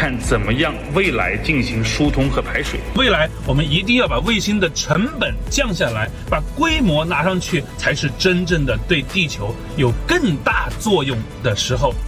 看怎么样未来进行疏通和排水。未来我们一定要把卫星的成本降下来，把规模拿上去，才是真正的对地球有更大作用的时候。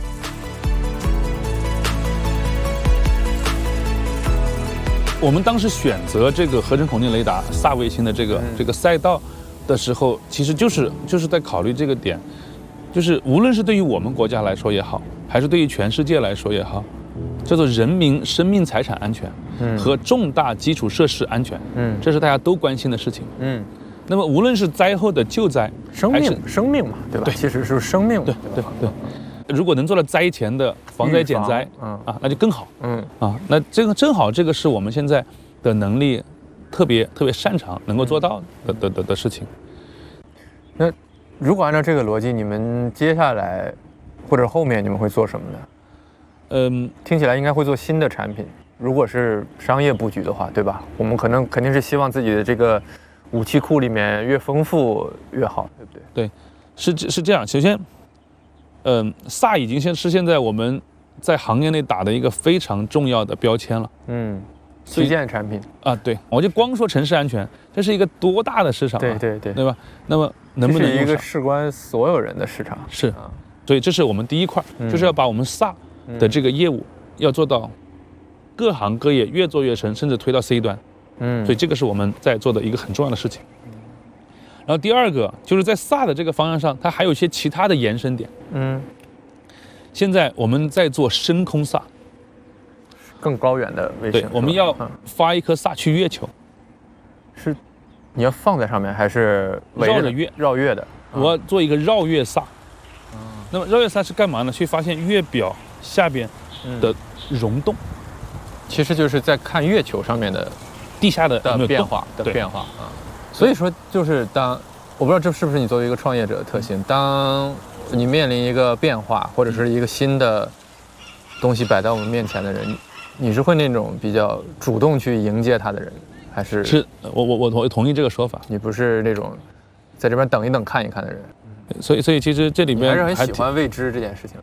我们当时选择这个合成孔径雷达萨卫星的这个赛道的时候，其实就是在考虑这个点，就是无论是对于我们国家来说也好，还是对于全世界来说也好，叫做人民生命财产安全和重大基础设施安全，这是大家都关心的事情。那么无论是灾后的救灾， 生命嘛，对吧？ 对， 其实是生命嘛， 对。如果能做到灾前的防灾减灾，那就更好。那这个正好，这个是我们现在的能力特别擅长能够做到的事情。 那如果按照这个逻辑，你们接下来或者后面你们会做什么呢？听起来应该会做新的产品。如果是商业布局的话，对吧？我们肯定是希望自己的这个武器库里面越丰富越好，对不对？ 对，是这样。首先，萨已经是现在我们在行业内打的一个非常重要的标签了。 推荐产品啊，对，我就光说城市安全，这是一个多大的市场啊，对吧？那么能不能这是一个事关所有人的市场？ 是，所以这是我们第一块，就是要把我们萨的这个业务要做到各行各业越做越深，甚至推到 C 端。所以这个是我们在做的一个很重要的事情。然后第二个就是在萨的这个方向上，它还有一些其他的延伸点。现在我们在做深空萨。 更高远的卫星， 对，我们要发一颗萨去月球， 是你要放在上面，还是绕月的？ 我要做一个绕月萨。那么绕月萨是干嘛呢？去发现月表下边的溶洞， 其实就是在看月球上面的地下的变化啊。所以说，就是我不知道这是不是你作为一个创业者的特性，当你面临一个变化或者是一个新的东西摆在我们面前的人。你是会那种比较主动去迎接他的人，还是？是我同意这个说法。 你不是那种在这边等一等看一看的人， 所以其实这里面还是很喜欢未知这件事情。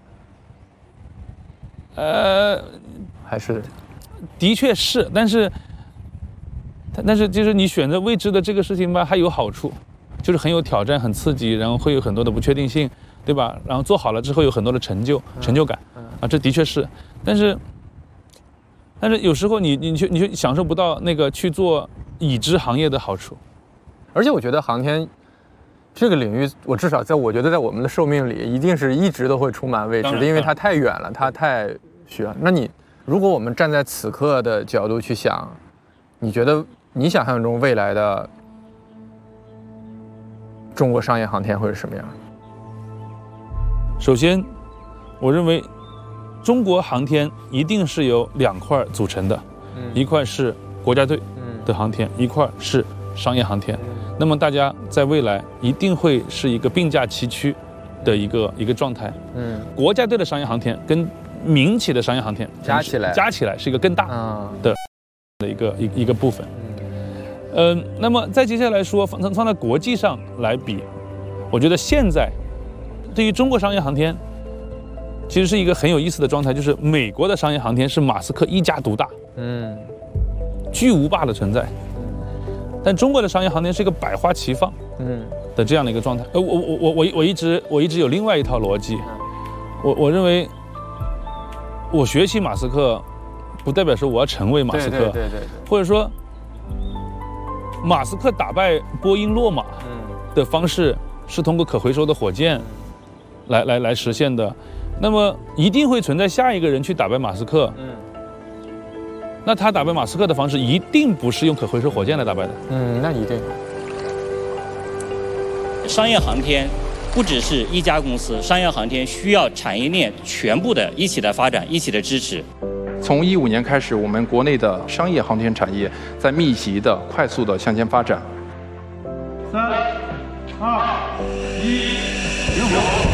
还是， 的确是，但是就是你选择未知的这个事情吧，还有好处，就是很有挑战，很刺激，然后会有很多的不确定性，对吧？然后做好了之后有很多的成就感啊，这的确是，但是有时候你却享受不到那个去做已知行业的好处。 而且我觉得航天这个领域，我至少我觉得在我们的寿命里，一定是一直都会充满未知的，因为它太远了，它太需要。那如果我们站在此刻的角度去想，你觉得你想象中未来的中国商业航天会是什么样？ 首先，我认为中国航天一定是由2块组成的，一块是国家队的航天，一块是商业航天。那么大家在未来一定会是一个并驾齐驱的一个状态。国家队的商业航天跟民企的商业航天加起来是一个更大的一个部分。那么再接下来说放在国际上来比，我觉得现在对于中国商业航天。其实是一个很有意思的状态，就是美国的商业航天是马斯克一家独大，巨无霸的存在。但中国的商业航天是一个百花齐放，的这样的一个状态。我一直有另外一套逻辑，我认为，我学习马斯克，不代表说我要成为马斯克， 对， 或者说，马斯克打败波音落马的方式是通过可回收的火箭来实现的。那么一定会存在下一个人去打败马斯克，那他打败马斯克的方式一定不是用可回收火箭来打败的。 那一定。 商业航天不只是一家公司，商业航天需要产业链全部的一起的发展，一起的支持。 从2015年开始，我们国内的商业航天产业在密集的、快速的向前发展。 3、2、1，点火。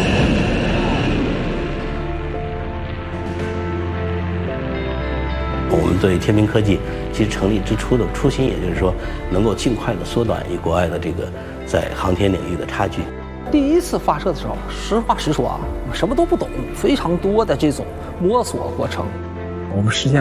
我们对天明科技其实成立之初的初心，也就是说，能够尽快的缩短与国外的这个在航天领域的差距。 第一次发射的时候，实话实说啊，什么都不懂，非常多的这种摸索过程。 我们实现